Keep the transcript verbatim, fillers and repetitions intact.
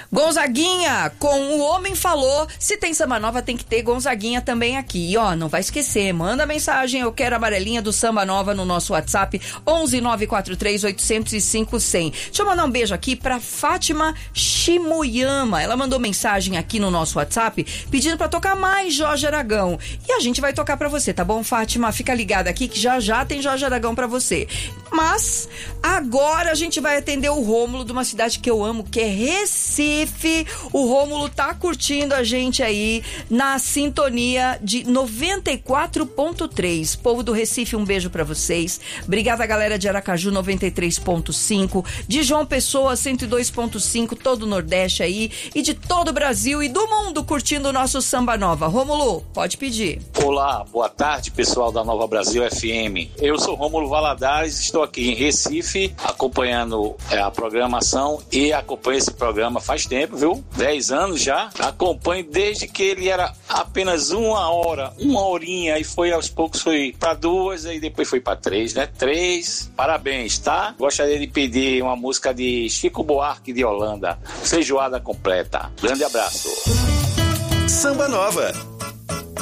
Gonzaguinha, com O Homem Falou. Se tem samba nova, tem que ter Gonzaguinha também aqui. E ó, não vai esquecer, manda mensagem, eu quero a amarelinha do Samba Nova no nosso WhatsApp, onze nove quatro três oito zero cinco zero zero. Deixa eu mandar um beijo aqui pra Fátima Shimoyama. Ela mandou mensagem aqui no nosso WhatsApp pedindo pra tocar mais Jorge Aragão. E a gente vai tocar pra você, tá bom, Fátima? Fica ligada aqui que já já tem Jorge Aragão pra você. Mas agora a gente vai atender o Rômulo de uma cidade que eu amo, que é Recife. O Rômulo tá curtindo a gente aí na sintonia de noventa e quatro ponto três. Povo do Recife, um beijo pra vocês. Obrigada, galera de Aracaju, noventa e três ponto cinco, de João Pessoa, cento e dois ponto cinco, todo o Nordeste aí, e de todo o Brasil e do mundo curtindo o nosso Samba Nova. Rômulo, pode pedir. Olá, boa tarde, pessoal da Nova Brasil F M. Eu sou Rômulo Valadares, estou aqui em Recife, acompanhando é, a programação e acompanho esse programa faz tempo, viu? Dez anos já. Acompanho desde que ele era apenas uma hora, uma horinha, e foi aos poucos, foi para duas, e depois foi para três, né? Três. Parabéns, tá? Gostaria de pedir uma música de Chico Buarque de Holanda, Feijoada Completa. Grande abraço. Samba Nova.